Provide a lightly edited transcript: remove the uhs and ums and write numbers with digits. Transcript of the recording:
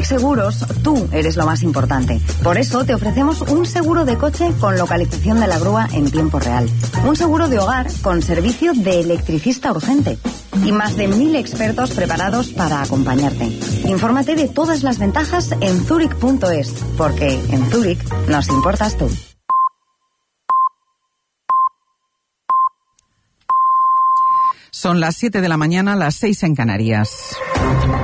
Zurich Seguros, tú eres lo más importante. Por eso te ofrecemos un seguro de coche con localización de la grúa en tiempo real. Un seguro de hogar con servicio de electricista urgente. Y más de 1000 expertos preparados para acompañarte. Infórmate de todas las ventajas en Zurich.es, porque en Zurich nos importas tú. Son las 7 de la mañana, las 6 en Canarias.